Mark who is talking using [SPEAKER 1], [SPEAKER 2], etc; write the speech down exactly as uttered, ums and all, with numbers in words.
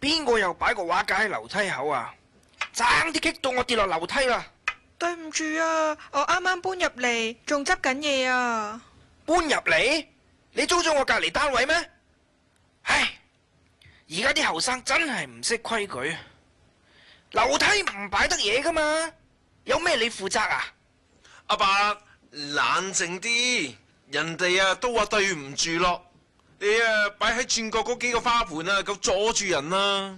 [SPEAKER 1] 邊個又擺個畫架喺樓梯口啊？爭啲激到我跌落樓梯啦！
[SPEAKER 2] 對唔住啊，我啱啱搬入嚟，仲執緊嘢啊。
[SPEAKER 1] 搬入嚟？你租咗我隔籬單位咩？唉，而家啲後生真係唔識規矩，樓梯唔擺得嘢噶嘛？有咩你負責啊？
[SPEAKER 3] 阿伯，冷靜啲，人哋啊都話對唔住咯。你啊擺喺轉角嗰幾個花盆啊，夠阻住人啦。